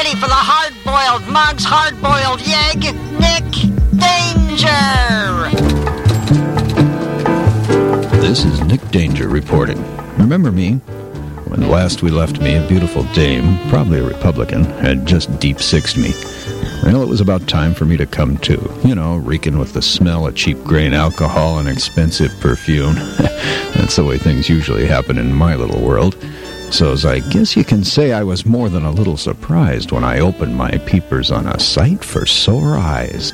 ready for the hard-boiled Mugs hard-boiled yegg, Nick Danger. This is Nick Danger reporting. Remember me? When last we left me, a beautiful dame, probably a Republican, had just deep-sixed me. Well, it was about time for me to come to. You know, reeking with the smell of cheap grain alcohol and expensive perfume. That's the way things usually happen in my little world. So as I guess you can say, I was more than a little surprised when I opened my peepers on a sight for sore eyes.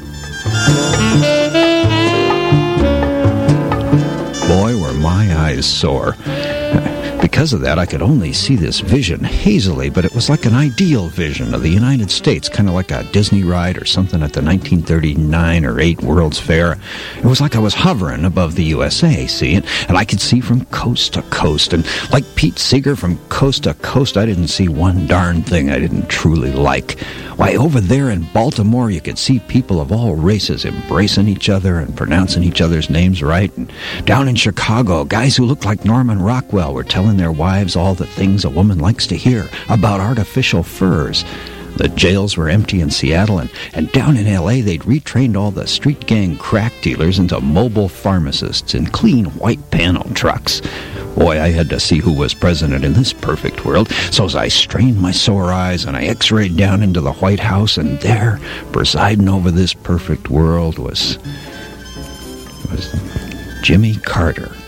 Boy, were my eyes sore. Because of that, I could only see this vision hazily, but it was like an ideal vision of the United States, kind of like a Disney ride or something at the 1939 or 8 World's Fair. It was like I was hovering above the USA, see? And I could see from coast to coast. And like Pete Seeger, from coast to coast, I didn't see one darn thing I didn't truly like. Why, over there in Baltimore, you could see people of all races embracing each other and pronouncing each other's names right. And down in Chicago, guys who looked like Norman Rockwell were telling their wives all the things a woman likes to hear about artificial furs. The jails were empty in Seattle, and down in L.A. they'd retrained all the street gang crack dealers into mobile pharmacists in clean white panel trucks. Boy, I had to see who was president in this perfect world. So as I strained my sore eyes and I x-rayed down into the White House, and there, presiding over this perfect world, was Jimmy Carter.